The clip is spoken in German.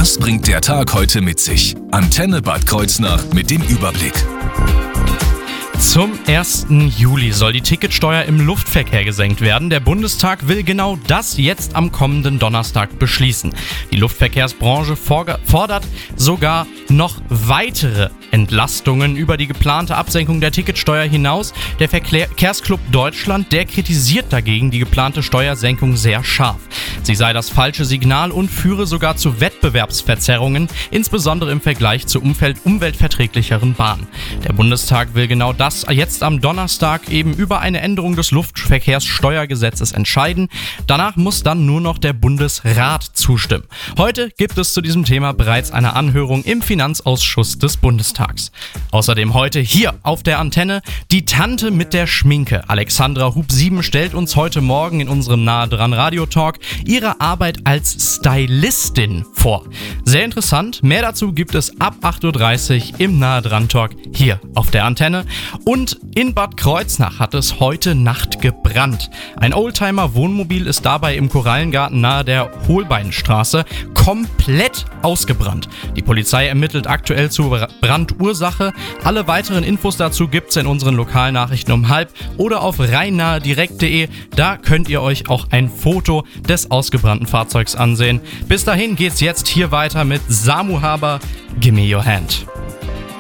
Was bringt der Tag heute mit sich? Antenne Bad Kreuznach mit dem Überblick. Zum 1. Juli soll die Ticketsteuer im Luftverkehr gesenkt werden. Der Bundestag will genau das jetzt am kommenden Donnerstag beschließen. Die Luftverkehrsbranche fordert sogar noch weitere Entlastungen über die geplante Absenkung der Ticketsteuer hinaus. Der Verkehrsclub Deutschland, der kritisiert dagegen die geplante Steuersenkung sehr scharf. Sie sei das falsche Signal und führe sogar zu Wettbewerbsverzerrungen, insbesondere im Vergleich zu umweltverträglicheren Bahnen. Der Bundestag will genau das jetzt am Donnerstag eben über eine Änderung des Luftverkehrssteuergesetzes entscheiden. Danach muss dann nur noch der Bundesrat zustimmen. Heute gibt es zu diesem Thema bereits eine Anhörung im Finanzausschuss des Bundestags. Außerdem heute hier auf der Antenne die Tante mit der Schminke. Alexandra Hub-Sieben stellt uns heute Morgen in unserem Nahe dran Radio-Talk ihre Arbeit als Stylistin vor. Sehr interessant. Mehr dazu gibt es ab 8.30 Uhr im Nahe dran Talk hier auf der Antenne. Und in Bad Kreuznach hat es heute Nacht gebrannt. Ein Oldtimer-Wohnmobil ist dabei im Korallengarten nahe der Holbeinstraße komplett ausgebrannt. Die Polizei ermittelt aktuell zur Brandursache. Alle weiteren Infos dazu gibt's in unseren Lokalnachrichten um 12:30 oder auf rheinnahedirekt.de. Da könnt ihr euch auch ein Foto des ausgebrannten Fahrzeugs ansehen. Bis dahin geht's jetzt hier weiter mit Samu Haber, Gimme Your Hand.